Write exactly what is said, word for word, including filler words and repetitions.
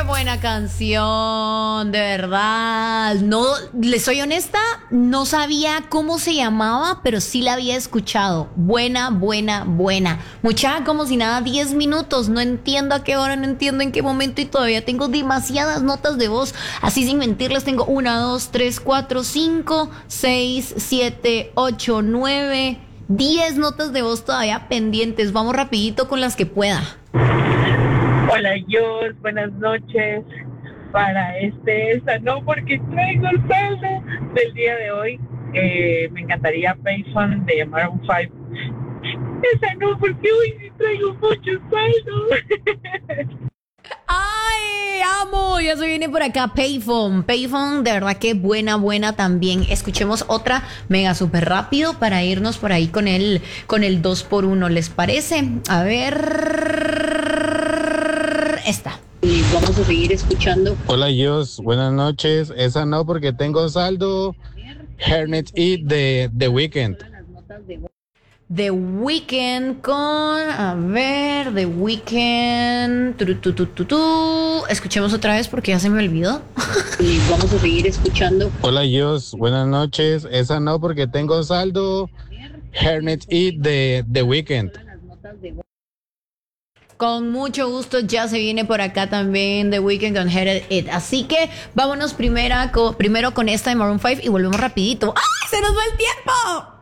buena canción, de verdad. No, les soy honesta, no sabía cómo se llamaba, pero sí la había escuchado. Buena, buena, buena. Mucha, como si nada, diez minutos. No entiendo a qué hora, no entiendo en qué momento y todavía tengo demasiadas notas de voz. Así sin mentirles, tengo una, dos, tres, cuatro, cinco, seis, siete, ocho, nueve, diez notas de voz todavía pendientes. Vamos rapidito con las que pueda. Hola, Jos, buenas noches. Para este, esta no, porque traigo el saldo del día de hoy. Eh, me encantaría Payphone de Maroon cinco. Esa no, porque hoy sí traigo mucho saldo. ¡Ay, amo! Ya se viene por acá Payphone. Payphone, de verdad que buena, buena también. Escuchemos otra mega súper rápido para irnos por ahí con el, con el dos por uno. ¿Les parece? A ver... Esta. Y vamos a seguir escuchando. Hola, Jos, buenas noches. Esa no, porque tengo saldo. Hernet y de The Weeknd. The Weeknd con, a ver, The Weeknd. Tu, tu, tu, tu, tu. Escuchemos otra vez porque ya se me olvidó. Y vamos a seguir escuchando. Hola, Jos, buenas noches. Esa no, porque tengo saldo. Hernet y de The Weeknd. Con mucho gusto, ya se viene por acá también The Weeknd con Headed It. Así que vámonos primera, co- primero con esta de Maroon cinco y volvemos rapidito. ¡Ay, se nos va el tiempo!